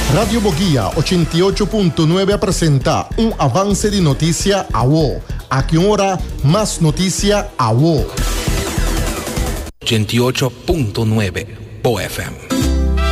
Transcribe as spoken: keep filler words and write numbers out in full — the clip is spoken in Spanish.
Radio Boguía ochenta y ocho punto nueve presenta un avance de noticia a vos. A qué hora más noticia a vos. ochenta y ocho punto nueve Bo F M.